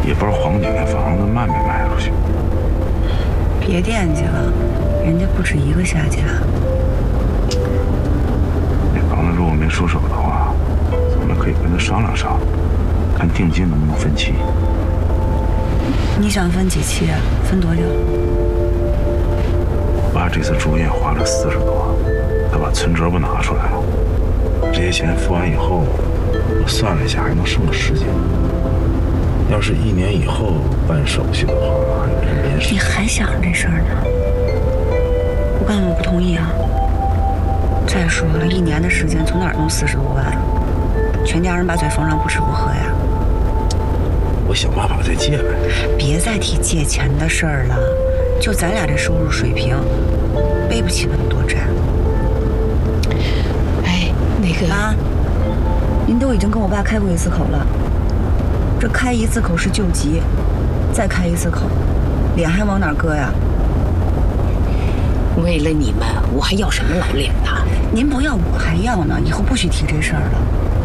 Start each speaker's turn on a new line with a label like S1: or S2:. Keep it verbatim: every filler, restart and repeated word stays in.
S1: 也不知道黄姐那房子卖没卖出去。
S2: 别惦记了，人家不止一个下家。
S1: 那房子如果没出手的话，咱们可以跟他商量商量，看定金能不能分期。
S2: 你想分几期啊？分多久？
S1: 我爸这次住院花了四十多，他把存折不拿出来了。这些钱付完以后，我算了一下，还能剩个十几。要是一年以后办手续的话，人
S2: 你还想着这事儿呢？我告诉你，我不同意啊！再说了，一年的时间从哪儿弄四十多万？全家人把嘴封上，不吃不喝呀！
S1: 我想办法再借呗。
S2: 别再提借钱的事儿了，就咱俩这收入水平，背不起那么多债。
S3: 哎，那个
S2: 妈，您都已经跟我爸开过一次口了。这开一次口是救急，再开一次口，脸还往哪儿搁呀？
S3: 为了你们，我还要什么老脸呢？
S2: 您不要，我还要呢。以后不许提这事儿了。